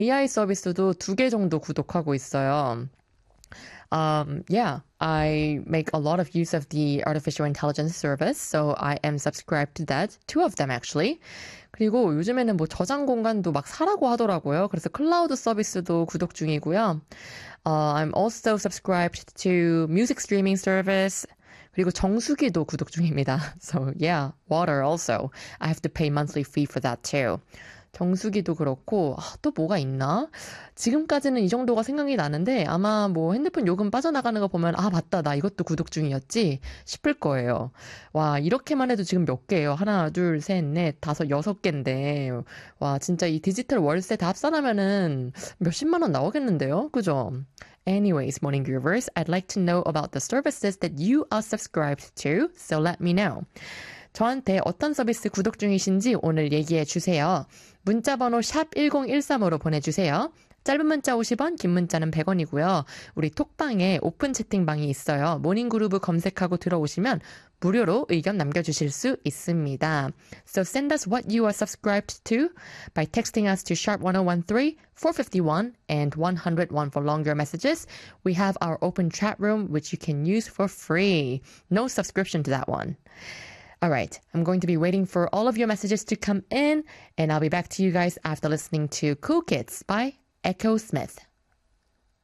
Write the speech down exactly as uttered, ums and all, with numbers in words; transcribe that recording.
에이아이 서비스도 두 개 정도 구독하고 있어요. Um, yeah, I make a lot of use of the artificial intelligence service, so I am subscribed to that. Two of them actually. 그리고 요즘에는 뭐 저장 공간도 막 사라고 하더라고요. 그래서 클라우드 서비스도 구독 중이고요. Uh, I'm also subscribed to music streaming service. 그리고 정수기도 구독 중입니다. So yeah, water also. I have to pay monthly fee for that too. 정수기도 그렇고 아, 또 뭐가 있나? 지금까지는 이 정도가 생각이 나는데 아마 뭐 핸드폰 요금 빠져나가는 거 보면 아 맞다 나 이것도 구독 중이었지 싶을 거예요. 와 이렇게만 해도 지금 몇 개예요? 하나 둘 셋 넷 다섯 여섯 개인데 와 진짜 이 디지털 월세 다 합산하면은 몇십만 원 나오겠는데요? 그죠? Anyways, morning groovers, I'd like to know about the services that you are subscribed to, so let me know. 저한테 어떤 서비스 구독 중이신지 오늘 얘기해 주세요. 문자번호 샵 일공일삼으로 보내주세요. 짧은 문자 오십 원, 긴 문자는 백 원이고요. 우리 톡방에 오픈 채팅방이 있어요. 모닝그루브 검색하고 들어오시면 무료로 의견 남겨주실 수 있습니다. So send us what you are subscribed to by texting us to sharp ten thirteen, four fifty-one, and one oh one for longer messages. We have our open chat room which you can use for free. No subscription to that one. All right, I'm going to be waiting for all of your messages to come in, and I'll be back to you guys after listening to Cool Kids by Echo Smith.